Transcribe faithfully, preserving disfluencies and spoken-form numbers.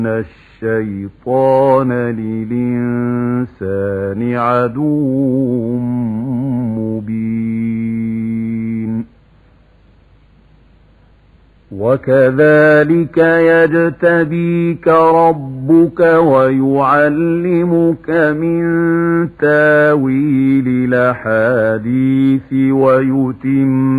الشيطان للإنسان عدو مبين وكذلك يجتبيك ربك ويعلمك من تاويل الأحاديث ويتم